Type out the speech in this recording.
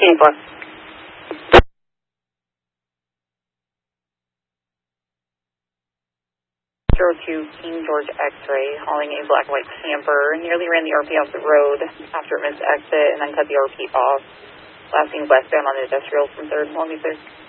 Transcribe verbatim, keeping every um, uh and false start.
King four. zero two King George X-ray, hauling a black and white camper, nearly ran the R P off the road after it missed exit and then cut the R P off, lasting westbound on industrial from third, long as